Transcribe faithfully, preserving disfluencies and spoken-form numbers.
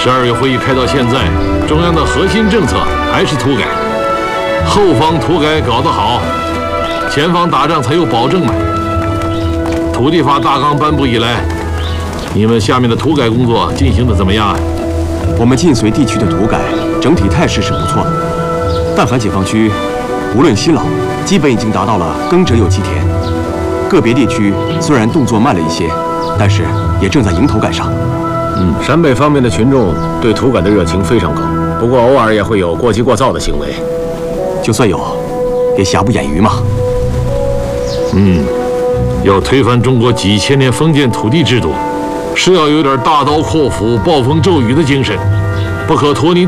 十二月会议开到现在，中央的核心政策还是土改。后方土改搞得好，前方打仗才有保证嘛。土地法大纲颁布以来，你们下面的土改工作进行的怎么样啊？ 我们晋绥地区的土改整体态势是不错的，但凡解放区，无论新老，基本已经达到了耕者有其田。个别地区虽然动作慢了一些，但是也正在迎头赶上。 嗯，陕北方面的群众对土改的热情非常高，不过偶尔也会有过急过躁的行为。 就算有，也瑕不掩瑜嘛。 嗯，要推翻中国几千年封建土地制度，是要有点大刀阔斧、暴风骤雨的精神，不可拖泥。